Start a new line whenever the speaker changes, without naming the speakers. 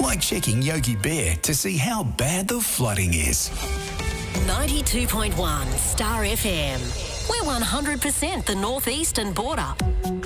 like checking Yogi Bear to see how bad the flooding is.
92.1 Star FM. We're 100% the northeastern border.